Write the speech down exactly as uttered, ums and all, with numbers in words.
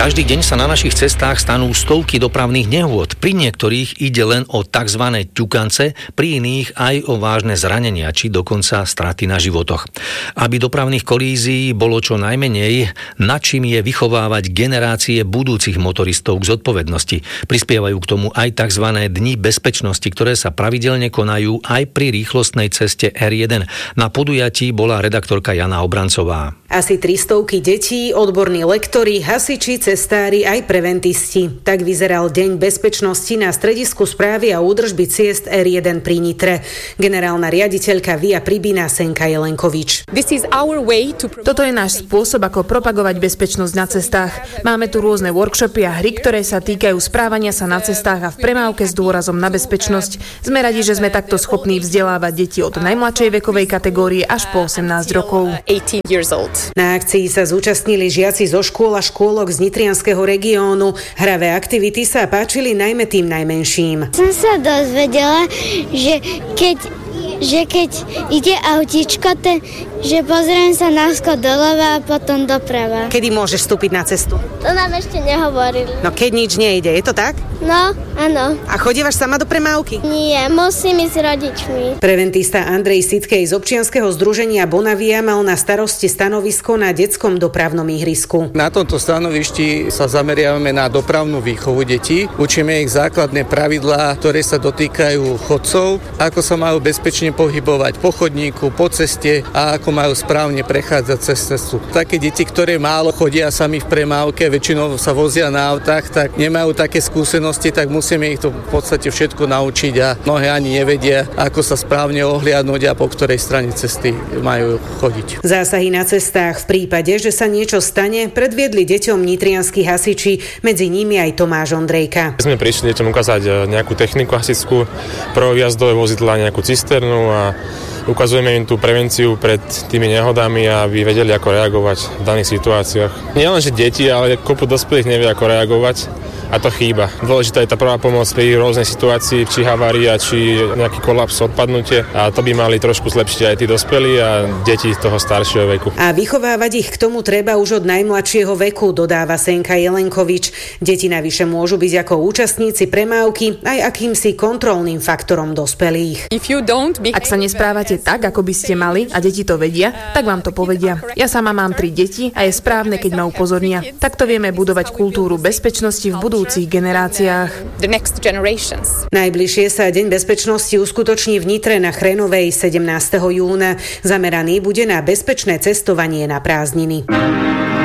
Každý deň sa na našich cestách stanú stovky dopravných nehôd. Pri niektorých ide len o tzv. Ťukance, pri iných aj o vážne zranenia, či dokonca straty na životoch. Aby dopravných kolízií bolo čo najmenej, na čím je vychovávať generácie budúcich motoristov k zodpovednosti. Prispievajú k tomu aj tzv. Dni bezpečnosti, ktoré sa pravidelne konajú aj pri rýchlostnej ceste er jeden. Na podujatí bola redaktorka Jana Obrancová. Asi tristovky detí, odborní lektori, hasiči, cestári aj preventisti. Tak vyzeral Deň bezpečnosti na stredisku správy a údržby ciest er jeden pri Nitre. Generálna riaditeľka Via Pribina Senka Jelenkovič. Toto je náš spôsob, ako propagovať bezpečnosť na cestách. Máme tu rôzne workshopy a hry, ktoré sa týkajú správania sa na cestách a v premávke s dôrazom na bezpečnosť. Sme radi, že sme takto schopní vzdelávať deti od najmladšej vekovej kategórie až po osemnásť rokov. Na akcii sa zúčastnili žiaci zo škôl a škôlok z nitrianskeho regiónu. Hravé aktivity sa páčili najmä tým najmenším. Som sa dozvedela, že keď, že keď ide autíčko, ten, že pozriem sa na skok doľava a potom doprava. Kedy môžeš vstúpiť na cestu? To nám ešte nehovorili. No keď nič nejde, je to tak? No, áno. A chodívaš sama do premávky? Nie, musím ísť s rodičmi. Preventista Andrej Sitkej z občianskeho združenia Bonavia mal na starosti stanovisko na detskom dopravnom ihrisku. Na tomto stanovišti sa zameriavame na dopravnú výchovu detí. Učíme ich základné pravidlá, ktoré sa dotýkajú chodcov, ako sa majú bezpečne pohybovať po chodníku, po ceste a ako majú správne prechádzať cez cestu. Také deti, ktoré málo chodia sami v premávke, väčšinou sa vozia na autách, tak nemajú také skúsenosti, tak musíme ich to v podstate všetko naučiť a mnohé ani nevedia, ako sa správne ohliadnúť a po ktorej strane cesty majú chodiť. Zásahy na cestách v prípade, že sa niečo stane, predviedli deťom nitrianski hasiči, medzi nimi aj Tomáš Ondrejka. Sme prišli deťom ukázať nejakú techniku hasičskú, prvojazdové vozidlá, nejakú cisternu a ukazujeme im tú prevenciu pred tými nehodami, aby vedeli, ako reagovať v daných situáciách. Nie len, že deti, ale kopu dospelých nevie, ako reagovať. A to chýba. Dôležitá je tá prvá pomoc pri rôznej situácii, či havária, či nejaký kolaps, odpadnutie. A to by mali trošku zlepšiť aj tí dospelí a deti toho staršieho veku. A vychovávať ich k tomu treba už od najmladšieho veku, dodáva Senka Jelenkovič. Deti navyše môžu byť ako účastníci premávky aj akýmsi kontrolným faktorom dospelých. Ak sa nesprávate tak, ako by ste mali a deti to vedia, tak vám to povedia. Ja sama mám tri deti a je správne, keď ma upozornia. Takto vieme budovať kultúru bezpečnosti v budúcnosti generáciách. Najbližšie sa Deň bezpečnosti uskutoční v Nitre na Chrenovej sedemnásteho júna. Zameraný bude na bezpečné cestovanie na prázdniny.